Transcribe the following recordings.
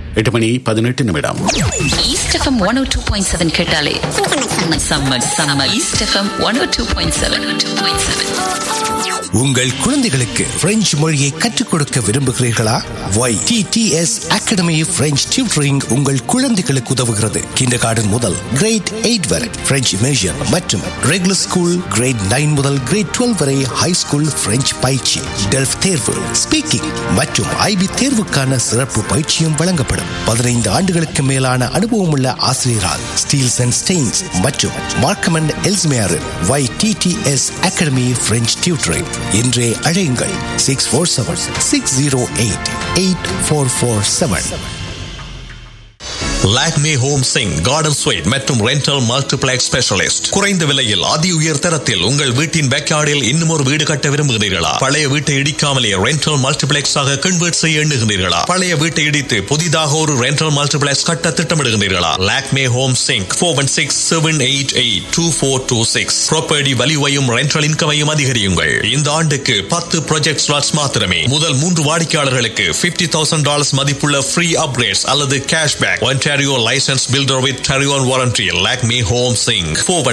8 மணி 18 நிமிடம். East FM 102.7 கேட்டாலே summer east FM 102.7. உங்கள் குழந்தைகளுக்கு பிரெஞ்சு மொழியை கற்றுக் கொடுக்க விரும்புகிறீர்களா? YTTS அகாடமி பிரெஞ்சு டியூட்டரிங் உங்கள் குழந்தைகளுக்கு உதவுகிறது. கிண்டர்கார்டன் முதல் கிரேட் 8 வரை பிரெஞ்சு இமர்ஷன் மற்றும் ரெகுலர் ஸ்கூல் கிரேட் 9 முதல் கிரேட் 12 வரை ஹை ஸ்கூல் பிரெஞ்சு பயிற்சி, டெல்ஃப் தேர்வு, ஸ்பீக்கிங் மற்றும் IB தேர்வுக்கான சிறப்பு பயிற்சியும் வழங்கப்படும். 15 ஆண்டுகளுக்கு மேலான அனுபவமுள்ள ஆசிரியரால் ஸ்டீல்ஸ் அண்ட் ஸ்டெயின்ஸ் மற்றும் Markham and Ellesmere YTTS academy French tutoring. இன்றே அழையுங்கள் 647-608-8447. Lakme home Singh garden sweet மற்றும் ரெண்டல் மல்டிப்ளெக்ஸ் ஸ்பெஷலிஸ்ட். குறைந்த விலையில் அதி உயர் தரத்தில் உங்கள் வீட்டின் பேக்யார்டில் இன்னும் ஒரு வீடு கட்ட விரும்புகிறீர்களா? பழைய வீட்டை இடிக்காமலே ரெண்டல் மல்டிப்ளெக்ஸ் ஆக கன்வெர்ட் செய்ய எண்ணுகிறீர்களா? பழைய வீட்டை இடித்து புதிதாக ஒரு ரெண்டல் மல்டிப்ளெக்ஸ் கட்ட திட்டமிடுகிறீர்களா? Lakme home Singh 416-788-2426. Property வேல்யூவையும் rental இன்கமையும் அதிகரியுங்கள். இந்த ஆண்டுக்கு 10 ப்ராஜெக்ட் ஸ்லாட்ஸ் மாத்திரமே. முதல் 3 வாடிக்கையாளர்களுக்கு $50,000 மதிப்புள்ள ஃப்ரீ அப்கிரேட்ஸ் அல்லது cashback. Ontario licensed builder with Tarion warranty. Lakme Home Sing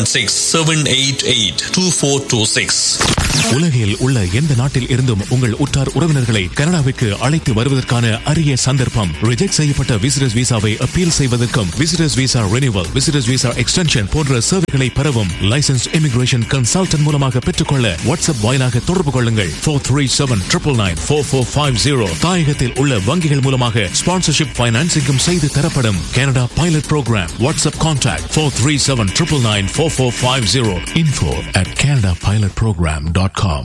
416-788-2426. உலகில் உள்ள எந்த நாட்டில் இருந்தும் உங்கள் உற்றார் உறவினர்களை கனடாவிற்கு அழைத்து வருவதற்கான அரிய சந்தர்ப்பம். ரிஜெக்ட் செய்யப்பட்ட விசிட்டர்ஸ் விசாவை அப்பீல் செய்வதற்கும், visitors visa renewal, visitors visa extension போன்ற சேவைகளை பெறவும் லைசன்ஸ் இமிகிரேஷன் கன்சல்டன்ட் மூலமாக பெற்றுக்கொள்ள வாட்ஸ்அப் வாயிலாக தொடர்பு கொள்ளுங்கள். 437-999-4450. தாயகத்தில் உள்ள வங்கிகள் மூலமாக ஸ்பான்சர்ஷிப் பைனான்சிங்கும் செய்து தரப்படும். Canada Pilot Program. WhatsApp contact 437-999-4450. info@canadapilotprogram.com.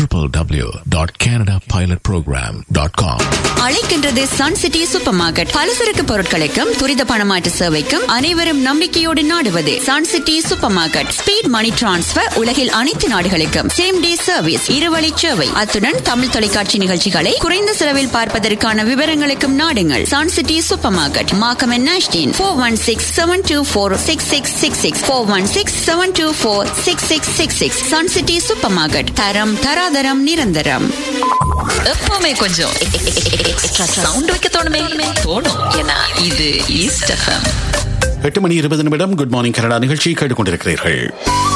www.canadapilotprogram.com. அழைக்கின்றது சன் சிட்டி சூப்பர் மார்க்கெட். பலசரக்கு பொருட்களுக்கும் துரித பணமாற்று சேவைக்கும் அனைவரும் நம்பிக்கையோடு நாடுவது Sun city super market. Speed மணி டிரான்ஸ்பர் உலகில் அனைத்து நாடுகளுக்கும் சேம் டே சர்வீஸ், இருவழி சேவை. அத்துடன் தமிழ் தொலைக்காட்சி நிகழ்ச்சிகளை குறைந்த செலவில் பார்ப்பதற்கான விவரங்களுக்கும் நாடுங்கள் Sun city super market. Markham and நாஷ்டின் 416-724-6666 416-724-6666. Sun city super market. தரம் தராதரம் நிரந்தரம். எப்பவுமே கொஞ்சம் எக்ஸ்ட்ரா சவுண்ட் வைக்க தோணும். ஏன்னா இது ஈஸ்ட் எஃப்எம். 8 மணி 20 நிமிடம். குட் மார்னிங் கனடா நிகழ்ச்சி கேட்டுக்கொண்டிருக்கிறீர்கள்.